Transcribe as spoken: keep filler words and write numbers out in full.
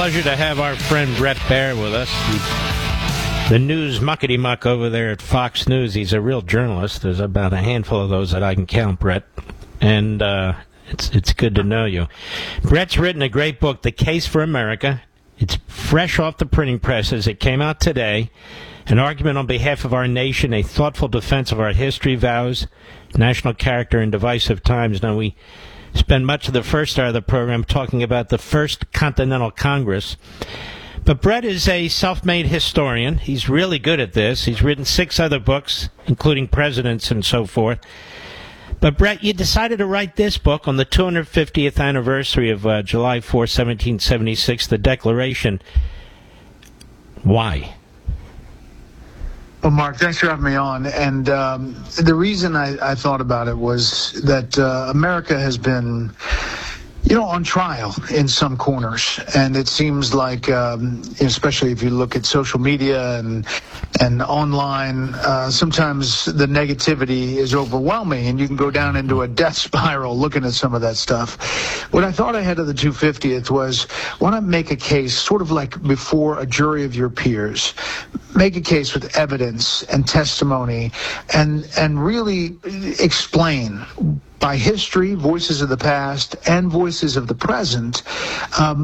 pleasure to have our friend Bret Baier with us. The, the news muckety-muck over there at Fox News. He's a real journalist. There's about a handful of those that I can count, Bret. And uh, it's it's good to know you. Bret's written a great book, The Case for America. It's fresh off the printing presses. It came out today. An argument on behalf of our nation, a thoughtful defense of our history, vows, national character, and divisive times. Now, we spend much of the first hour of the program talking about the First Continental Congress. But Bret is a self-made historian. He's really good at this. He's written six other books, including Presidents and so forth. But, Bret, you decided to write this book on the two hundred fiftieth anniversary of uh, July fourth, seventeen seventy-six, the Declaration. Why? Well, Mark, thanks for having me on. And um, the reason I, I thought about it was that uh, America has been, you know, on trial in some corners. And it seems like, um, especially if you look at social media and and online, uh, sometimes the negativity is overwhelming, and you can go down into a death spiral looking at some of that stuff. What I thought ahead of the two hundred fiftieth was, why not make a case, sort of like before a jury of your peers, make a case with evidence and testimony, and and really explain by history, voices of the past, and voices of the present, um,